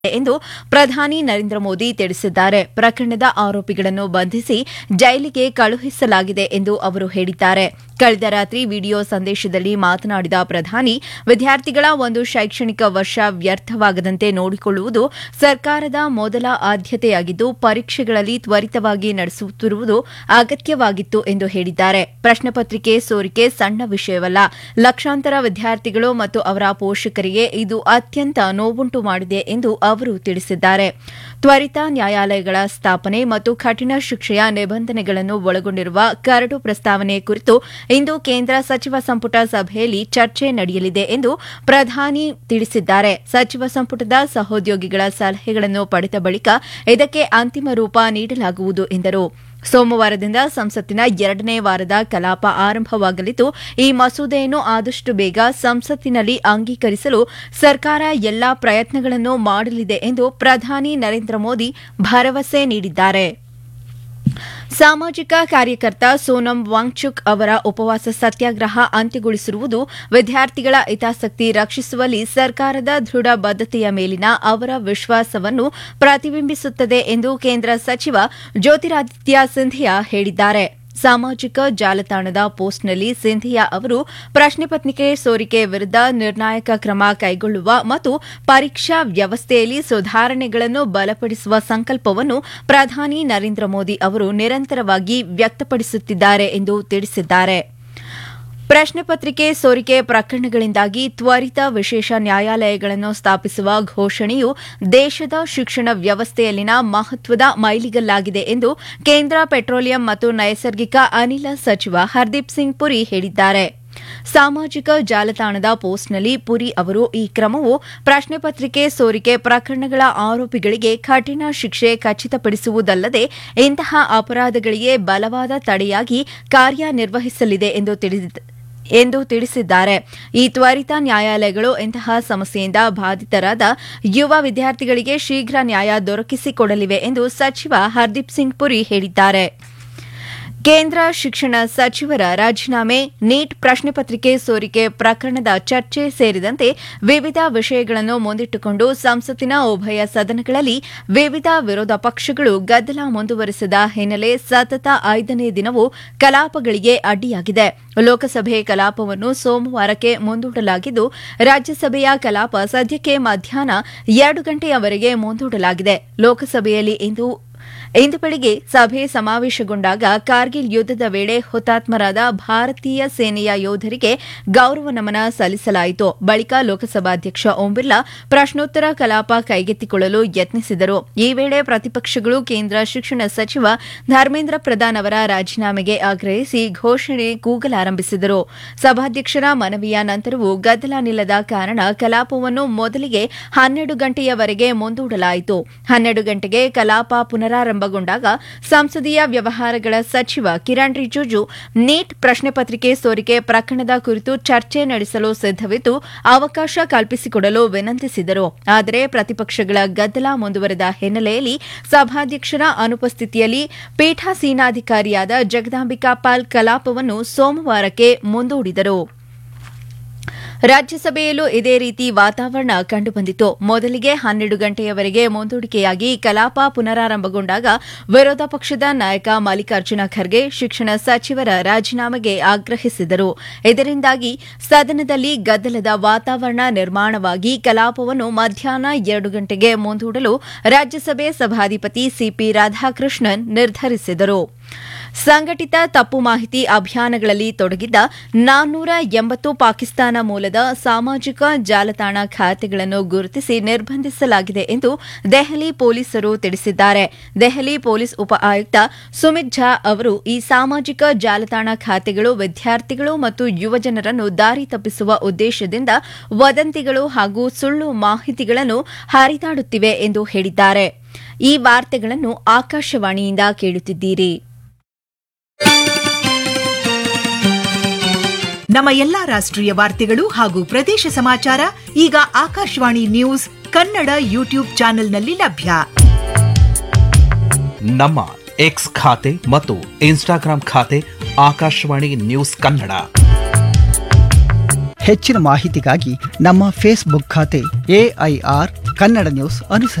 ಎಂದು ಪ್ರಧಾನಿ ನರೇಂದ್ರ ಮೋದಿ ತಿಳಿಸಿದ್ದಾರೆ. ಪ್ರಕರಣದ ಆರೋಪಿಗಳನ್ನು ಬಂಧಿಸಿ ಜೈಲಿಗೆ ಕಳುಹಿಸಲಾಗಿದೆ ಎಂದು ಅವರು ಹೇಳಿದ್ದಾರೆ. ಕಳೆದ ರಾತ್ರಿ ವಿಡಿಯೋ ಸಂದೇಶದಲ್ಲಿ ಮಾತನಾಡಿದ ಪ್ರಧಾನಿ, ವಿದ್ಯಾರ್ಥಿಗಳ ಒಂದು ಶೈಕ್ಷಣಿಕ ವರ್ಷ ವ್ಯರ್ಥವಾಗದಂತೆ ನೋಡಿಕೊಳ್ಳುವುದು ಸರ್ಕಾರದ ಮೊದಲ ಆದ್ಯತೆಯಾಗಿದ್ದು, ಪರೀಕ್ಷೆಗಳಲ್ಲಿ ತ್ವರಿತವಾಗಿ ನಡೆಸುತ್ತಿರುವುದು ಅಗತ್ಯವಾಗಿತ್ತು ಎಂದು ಹೇಳಿದ್ದಾರೆ. ಪ್ರಶ್ನೆ ಪತ್ರಿಕೆ ಸೋರಿಕೆ ಸಣ್ಣ ವಿಷಯವಲ್ಲ. ಲಕ್ಷಾಂತರ ವಿದ್ಯಾರ್ಥಿಗಳು ಮತ್ತು ಅವರ ಪೋಷಕರಿಗೆ ಇದು ಅತ್ಯಂತ ನೋವುಂಟು ಮಾಡಿದೆ ಎಂದು ಅವರು ತಿಳಿಸಿದ್ದಾರೆ. ತ್ವರಿತ ನ್ಯಾಯಾಲಯಗಳ ಸ್ಥಾಪನೆ ಮತ್ತು ಕಠಿಣ ಶಿಕ್ಷೆಯ ನಿಬಂಧನೆಗಳನ್ನು ಒಳಗೊಂಡಿರುವ ಕರಡು ಪ್ರಸ್ತಾವನೆ ಕುರಿತು ಇಂದು ಕೇಂದ್ರ ಸಚಿವ ಸಂಪುಟ ಸಭೆಯಲ್ಲಿ ಚರ್ಚೆ ನಡೆಯಲಿದೆ ಎಂದು ಪ್ರಧಾನಿ ತಿಳಿಸಿದ್ದಾರೆ. ಸಚಿವ ಸಂಪುಟದ ಸಹೋದ್ಯೋಗಿಗಳ ಸಲಹೆಗಳನ್ನು ಪಡೆದ ಬಳಿಕ ಇದಕ್ಕೆ ಅಂತಿಮ ರೂಪ ನೀಡಲಾಗುವುದು ಎಂದರು. ಸೋಮವಾರದಿಂದ ಸಂಸತ್ತಿನ 2ನೇ ವಾರದ ಕಲಾಪ ಆರಂಭವಾಗಲಿದ್ದು, ಈ ಮಸೂದೆಯನ್ನು ಆದಷ್ಟು ಬೇಗ ಸಂಸತ್ತಿನಲ್ಲಿ ಅಂಗೀಕರಿಸಲು ಸರ್ಕಾರ ಎಲ್ಲಾ ಪ್ರಯತ್ನಗಳನ್ನು ಮಾಡಲಿದೆ ಎಂದು ಪ್ರಧಾನಿ ನರೇಂದ್ರ ಮೋದಿ ಭರವಸೆ ನೀಡಿದ್ದಾರೆ. ಸಾಮಾಜಿಕ ಕಾರ್ಯಕರ್ತ ಸೋನಂ ವಾಂಗ್ಚುಕ್ ಅವರ ಉಪವಾಸ ಸತ್ಯಾಗ್ರಹ ಅಂತ್ಯಗೊಳಿಸಿರುವುದು ವಿದ್ಯಾರ್ಥಿಗಳ ಹಿತಾಸಕ್ತಿ ರಕ್ಷಿಸುವಲ್ಲಿ ಸರ್ಕಾರದ ದೃಢ ಬದ್ಧತೆಯ ಮೇಲಿನ ಅವರ ವಿಶ್ವಾಸವನ್ನು ಪ್ರತಿಬಿಂಬಿಸುತ್ತದೆ ಎಂದು ಕೇಂದ್ರ ಸಚಿವ ಜ್ಯೋತಿರಾದಿತ್ಯ ಸಿಂಧಿಯಾ ಹೇಳಿದ್ದಾರೆ. ಸಾಮಾಜಿಕ ಜಾಲತಾಣದ ಪೋಸ್ಟ್ನಲ್ಲಿ ಸಿಂಧಿಯಾ ಅವರು ಪ್ರಶ್ನೆ ಪತ್ರಿಕೆ ಸೋರಿಕೆ ವಿರುದ್ಧ ನಿರ್ಣಾಯಕ ಕ್ರಮ ಕೈಗೊಳ್ಳುವ ಮತ್ತು ಪರೀಕ್ಷಾ ವ್ಯವಸ್ಥೆಯಲ್ಲಿ ಸುಧಾರಣೆಗಳನ್ನು ಬಲಪಡಿಸುವ ಸಂಕಲ್ಪವನ್ನು ಪ್ರಧಾನಿ ನರೇಂದ್ರ ಮೋದಿ ಅವರು ನಿರಂತರವಾಗಿ ವ್ಯಕ್ತಪಡಿಸುತ್ತಿದ್ದಾರೆ ಎಂದು ತಿಳಿಸಿದ್ದಾರೆ. ಪ್ರಶ್ನೆ ಪತ್ರಿಕೆ ಸೋರಿಕೆ ಪ್ರಕರಣಗಳಿಂದಾಗಿ ತ್ವರಿತ ವಿಶೇಷ ನ್ಯಾಯಾಲಯಗಳನ್ನು ಸ್ಥಾಪಿಸುವ ಘೋಷಣೆಯು ದೇಶದ ಶಿಕ್ಷಣ ವ್ಯವಸ್ಥೆಯಲ್ಲಿನ ಮಹತ್ವದ ಮೈಲಿಗಲ್ಲಾಗಿದೆ ಎಂದು ಕೇಂದ್ರ ಪೆಟ್ರೋಲಿಯಂ ಮತ್ತು ನೈಸರ್ಗಿಕ ಅನಿಲ ಸಚಿವ ಹರ್ದೀಪ್ ಸಿಂಗ್ ಪುರಿ ಹೇಳಿದ್ದಾರೆ. ಸಾಮಾಜಿಕ ಜಾಲತಾಣದ ಪೋಸ್ಟ್ನಲ್ಲಿ ಪುರಿ ಅವರು ಈ ಕ್ರಮವು ಪ್ರಶ್ನೆ ಪತ್ರಿಕೆ ಸೋರಿಕೆ ಪ್ರಕರಣಗಳ ಆರೋಪಿಗಳಿಗೆ ಕಠಿಣ ಶಿಕ್ಷೆ ಖಚಿತಪಡಿಸುವುದಲ್ಲದೆ ಇಂತಹ ಅಪರಾಧಗಳಿಗೆ ಬಲವಾದ ತಡೆಯಾಗಿ ಕಾರ್ಯನಿರ್ವಹಿಸಲಿದೆ ಎಂದು ತಿಳಿಸಿದ್ದಾರೆ. ಈ ತ್ವರಿತ ನ್ಯಾಯಾಲಯಗಳು ಇಂತಹ ಸಮಸ್ಯೆಯಿಂದ ಬಾಧಿತರಾದ ಯುವ ವಿದ್ಯಾರ್ಥಿಗಳಿಗೆ ಶೀಘ್ರ ನ್ಯಾಯ ದೊರಕಿಸಿಕೊಡಲಿವೆ ಎಂದು ಸಚಿವ ಹರ್ದೀಪ್ ಸಿಂಗ್ ಪುರಿ ಹೇಳಿದ್ದಾರೆ. ಕೇಂದ್ರ ಶಿಕ್ಷಣ ಸಚಿವರ ರಾಜೀನಾಮೆ, ನೀಟ್ ಪ್ರಶ್ನೆ ಪತ್ರಿಕೆ ಸೋರಿಕೆ ಪ್ರಕರಣದ ಚರ್ಚೆ ಸೇರಿದಂತೆ ವಿವಿಧ ವಿಷಯಗಳನ್ನು ಮುಂದಿಟ್ಟುಕೊಂಡು ಸಂಸತ್ತಿನ ಉಭಯ ಸದನಗಳಲ್ಲಿ ವಿವಿಧ ವಿರೋಧ ಪಕ್ಷಗಳು ಗದ್ದಲ ಮುಂದುವರೆಸಿದ ಹಿನ್ನೆಲೆ ಸತತ 5ನೇ ದಿನವೂ ಕಲಾಪಗಳಿಗೆ ಅಡ್ಡಿಯಾಗಿದೆ. ಲೋಕಸಭೆ ಕಲಾಪವನ್ನು ಸೋಮವಾರಕ್ಕೆ ಮುಂದೂಡಲಾಗಿದ್ದು, ರಾಜ್ಯಸಭೆಯ ಕಲಾಪ ಸದ್ಯಕ್ಕೆ ಮಧ್ಯಾಹ್ನ 2 ಗಂಟೆಯವರೆಗೆ ಮುಂದೂಡಲಾಗಿದೆ. ಲೋಕಸಭೆಯಲ್ಲಿ ಇಂದು ಬೆಳಗ್ಗೆ ಸಭೆ ಸಮಾವೇಶಗೊಂಡಾಗ ಕಾರ್ಗಿಲ್ ಯುದ್ದದ ವೇಳೆ ಹುತಾತ್ಮರಾದ ಭಾರತೀಯ ಸೇನೆಯ ಯೋಧರಿಗೆ ಗೌರವ ನಮನ ಸಲ್ಲಿಸಲಾಯಿತು. ಬಳಿಕ ಲೋಕಸಭಾಧ್ಯಕ್ಷ ಓಂ ಬಿರ್ಲಾ ಪ್ರಶ್ನೋತ್ತರ ಕಲಾಪ ಕೈಗೆತ್ತಿಕೊಳ್ಳಲು ಯತ್ನಿಸಿದರು. ಈ ವೇಳೆ ಪ್ರತಿಪಕ್ಷಗಳು ಕೇಂದ್ರ ಶಿಕ್ಷಣ ಸಚಿವ ಧರ್ಮೇಂದ್ರ ಪ್ರಧಾನ್ ಅವರ ರಾಜೀನಾಮೆಗೆ ಆಗ್ರಹಿಸಿ ಘೋಷಣೆ ಕೂಗಲಾರಂಭಿಸಿದರು. ಸಭಾಧ್ಯಕ್ಷರ ಮನವಿಯ ನಂತರವೂ ಗದ್ದಲ ನಿಲ್ಲದ ಕಾರಣ ಕಲಾಪವನ್ನು ಮೊದಲಿಗೆ 12 ಗಂಟೆಯವರೆಗೆ ಮುಂದೂಡಲಾಯಿತು. 12 ಗಂಟೆಗೆ ಕಲಾಪ ಪುನರಾರಂಭಗೊಂಡಾಗ ಸಂಸದೀಯ ವ್ಯವಹಾರಗಳ ಸಚಿವ ಕಿರಣ್ ರಿಜಿಜು ನೀಟ್ ಪ್ರಶ್ನೆ ಪತ್ರಿಕೆ ಸೋರಿಕೆ ಪ್ರಕರಣದ ಕುರಿತು ಚರ್ಚೆ ನಡೆಸಲು ಸಿದ್ದವಿದ್ದು ಅವಕಾಶ ಕಲ್ಪಿಸಿಕೊಡಲು ವಿನಂತಿಸಿದರು. ಆದರೆ ಪ್ರತಿಪಕ್ಷಗಳ ಗದ್ದಲ ಮುಂದುವರೆದ ಹಿನ್ನೆಲೆಯಲ್ಲಿ ಸಭಾಧ್ಯಕ್ಷರ ಅನುಪಸ್ಥಿತಿಯಲ್ಲಿ ಪೀಠಾಸೀನಾಧಿಕಾರಿಯಾದ ಜಗದಾಂಬಿಕಾ ಪಾಲ್ ಕಲಾಪವನ್ನು ಸೋಮವಾರಕ್ಕೆ ಮುಂದೂಡಿದರು. ರಾಜ್ಯಸಭೆಯಲ್ಲೂ ಇದೇ ರೀತಿ ವಾತಾವರಣ ಕಂಡುಬಂದಿತು. ಮೊದಲಿಗೆ 12 ಗಂಟೆಯವರೆಗೆ ಮುಂದೂಡಿಕೆಯಾಗಿ ಕಲಾಪ ಪುನರಾರಂಭಗೊಂಡಾಗ ವಿರೋಧ ಪಕ್ಷದ ನಾಯಕ ಮಲ್ಲಿಕಾರ್ಜುನ ಖರ್ಗೆ ಶಿಕ್ಷಣ ಸಚಿವರ ರಾಜೀನಾಮೆಗೆ ಆಗ್ರಹಿಸಿದರು. ಇದರಿಂದಾಗಿ ಸದನದಲ್ಲಿ ಗದ್ದಲದ ವಾತಾವರಣ ನಿರ್ಮಾಣವಾಗಿ ಕಲಾಪವನ್ನು ಮಧ್ಯಾಹ್ನ 2 ಗಂಟೆಗೆ ಮುಂದೂಡಲು ರಾಜ್ಯಸಭೆ ಸಭಾಧಿಪತಿ ಸಿಪಿ ರಾಧಾಕೃಷ್ಣನ್ ನಿರ್ಧರಿಸಿದರು. ಸಂಘಟಿತ ತಪ್ಪು ಮಾಹಿತಿ ಅಭಿಯಾನಗಳಲ್ಲಿ ತೊಡಗಿದ್ದ 480 ಪಾಕಿಸ್ತಾನ ಮೂಲದ ಸಾಮಾಜಿಕ ಜಾಲತಾಣ ಖಾತೆಗಳನ್ನು ಗುರುತಿಸಿ ನಿರ್ಬಂಧಿಸಲಾಗಿದೆ ಎಂದು ದೆಹಲಿ ಪೊಲೀಸರು ತಿಳಿಸಿದ್ದಾರೆ. ದೆಹಲಿ ಪೊಲೀಸ್ ಉಪ ಆಯುಕ್ತ ಸುಮಿತ್ ಝಾ ಅವರು ಈ ಸಾಮಾಜಿಕ ಜಾಲತಾಣ ಖಾತೆಗಳು ವಿದ್ಯಾರ್ಥಿಗಳು ಮತ್ತು ಯುವಜನರನ್ನು ದಾರಿ ತಪ್ಪಿಸುವ ಉದ್ದೇಶದಿಂದ ವದಂತಿಗಳು ಹಾಗೂ ಸುಳ್ಳು ಮಾಹಿತಿಗಳನ್ನು ಹರಿದಾಡುತ್ತಿವೆ ಎಂದು ಹೇಳಿದ್ದಾರೆ. ಈ ವಾರ್ತೆಗಳನ್ನು ಆಕಾಶವಾಣಿಯಿಂದ ಕೇಳುತ್ತಿದ್ದೀರಿ. ನಮ್ಮ ಎಲ್ಲಾ ರಾಷ್ಟ್ರೀಯ ವಾರ್ತೆಗಳು ಹಾಗೂ ಪ್ರದೇಶ ಸಮಾಚಾರ ಈಗ ಆಕಾಶವಾಣಿ ನ್ಯೂಸ್ ಕನ್ನಡ ಯೂಟ್ಯೂಬ್ ಚಾನೆಲ್ನಲ್ಲಿ ಲಭ್ಯ. ನಮ್ಮ ಎಕ್ಸ್ ಖಾತೆ ಮತ್ತು ಇನ್ಸ್ಟಾಗ್ರಾಂ ಖಾತೆ ಆಕಾಶವಾಣಿ ನ್ಯೂಸ್ ಕನ್ನಡ. ಹೆಚ್ಚಿನ ಮಾಹಿತಿಗಾಗಿ ನಮ್ಮ ಫೇಸ್ಬುಕ್ ಖಾತೆ AIR ಕನ್ನಡ ನ್ಯೂಸ್ ಅನುಸರಿಸಿ.